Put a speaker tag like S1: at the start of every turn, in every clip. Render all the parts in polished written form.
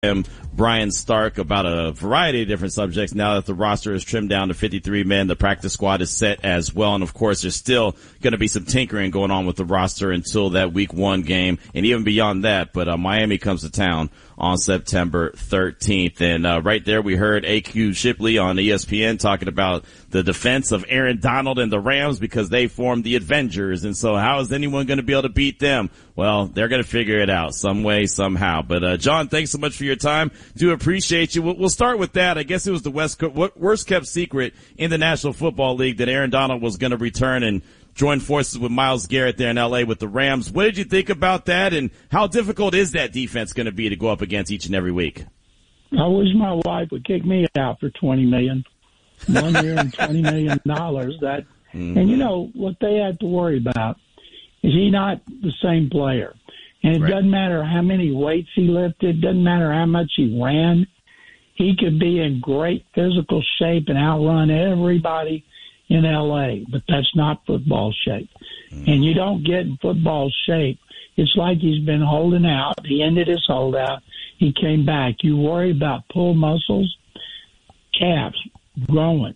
S1: Brian Stark about a variety of different subjects. Now that the roster is trimmed down to 53 men, the practice squad is set as well. And of course, there's still going to be some tinkering going on with the roster until that week 1 game and even beyond that. But Miami comes to town on September 13th. And right there we heard A.Q. Shipley on ESPN talking about the defense of Aaron Donald and the Rams because they formed the Avengers. And so how is anyone going to be able to beat them? Well, they're going to figure it out some way, somehow. But John, thanks so much for your time. Do appreciate you. We'll start with that. I guess it was the worst kept secret in the National Football League that Aaron Donald was going to return and join forces with Myles Garrett there in L.A. with the Rams. What did you think about that, and how difficult is that defense going to be to go up against each and every week?
S2: I wish my wife would kick me out for $20 million. 1 year and $20 million. And you know what they have to worry about is he's not the same player. And it doesn't matter how many weights he lifted, doesn't matter how much he ran. He could be in great physical shape and outrun everybody in L.A., but that's not football shape. And you don't get in football shape. It's like he's been holding out. He ended his holdout. He came back. You worry about pull muscles, calves, growing,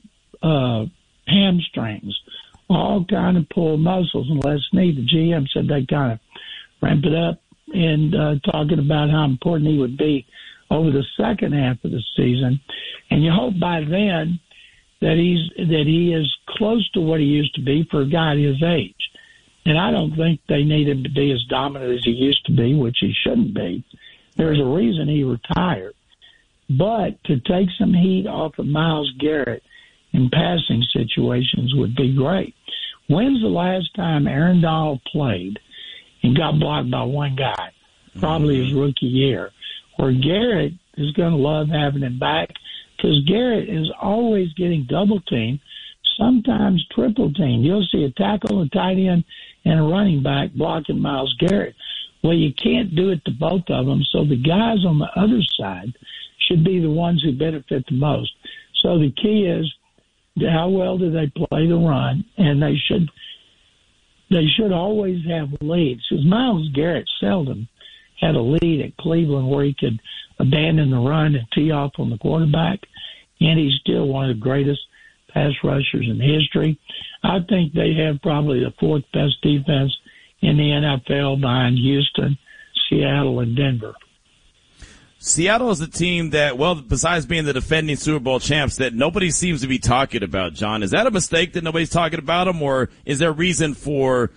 S2: hamstrings, all kind of pull muscles and less knee. The GM said they kind of ramp it up and talking about how important he would be over the second half of the season. And you hope by then that he is close to what he used to be for a guy at his age. And I don't think they need him to be as dominant as he used to be, which he shouldn't be. There's a reason he retired. But to take some heat off of Myles Garrett in passing situations would be great. When's the last time Aaron Donald played and got blocked by one guy? Probably his rookie year. Where Garrett is going to love having him back because Garrett is always getting double teamed, sometimes triple teamed. You'll see a tackle, a tight end, and a running back blocking Myles Garrett. Well, you can't do it to both of them, so the guys on the other side should be the ones who benefit the most. So the key is how well do they play the run, and they should always have leads. Because Myles Garrett seldom had a lead at Cleveland where he could abandon the run and tee off on the quarterback, and he's still one of the greatest pass rushers in history. I think they have probably the fourth best defense in the NFL behind Houston, Seattle, and Denver.
S1: Seattle is a team that, well, besides being the defending Super Bowl champs, that nobody seems to be talking about, John. Is that a mistake that nobody's talking about them, or is there reason for,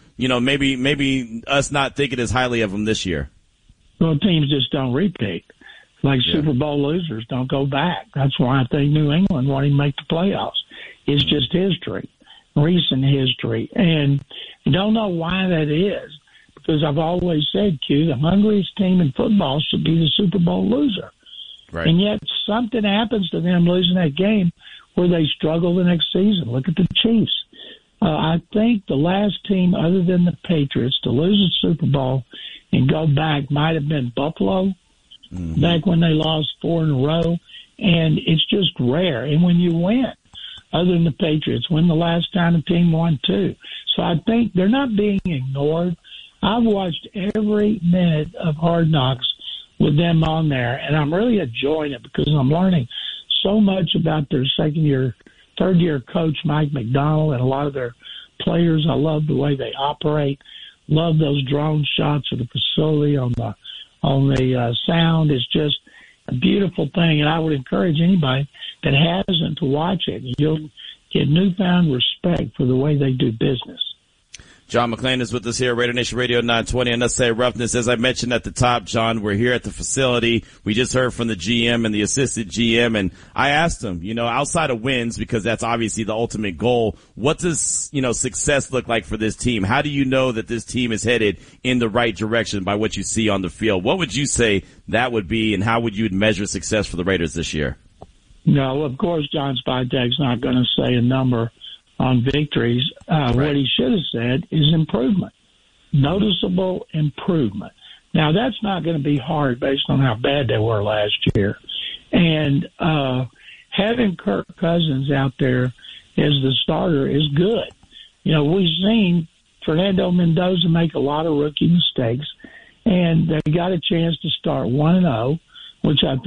S1: maybe us not thinking as highly of them this year?
S2: Well, teams just don't repeat. Like Super Bowl losers don't go back. That's why I think New England won't even make the playoffs. It's just history, recent history. And I don't know why that is, because I've always said, Q, the hungriest team in football should be the Super Bowl loser.
S1: Right.
S2: And yet something happens to them losing that game where they struggle the next season. Look at the Chiefs. I think the last team other than the Patriots to lose a Super Bowl and go back might have been Buffalo, back when they lost 4 in a row. And it's just rare. And when you win, other than the Patriots, when the last time a team won 2. So I think they're not being ignored. I've watched every minute of Hard Knocks with them on there, and I'm really enjoying it because I'm learning so much about their third-year coach, Mike McDonald, and a lot of their players. I love the way they operate. Love those drone shots of the facility on the sound. It's just a beautiful thing, and I would encourage anybody that hasn't to watch it. You'll get newfound respect for the way they do business.
S1: John McClain is with us here, Raider Nation Radio 920 and Unnecessary Roughness. As I mentioned at the top, John, we're here at the facility. We just heard from the GM and the assistant GM, and I asked him, outside of wins, because that's obviously the ultimate goal, what does, success look like for this team? How do you know that this team is headed in the right direction by what you see on the field? What would you say that would be, and how would you measure success for the Raiders this year?
S2: No, of course, John Spytek's not going to say a number on victories. What he should have said is improvement, noticeable improvement. Now, that's not going to be hard based on how bad they were last year. And having Kirk Cousins out there as the starter is good. We've seen Fernando Mendoza make a lot of rookie mistakes, and they got a chance to start 1-0. which I